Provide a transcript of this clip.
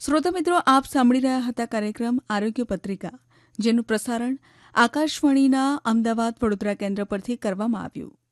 શ્રોતા મિત્રો, આપ સાંભળી રહ્યા હતા કાર્યક્રમ આરોગ્ય પત્રિકા, જેનું પ્રસારણ આકાશવાણીના અમદાવાદ વડોદરા કેન્દ્ર પરથી કરવામાં આવ્યું.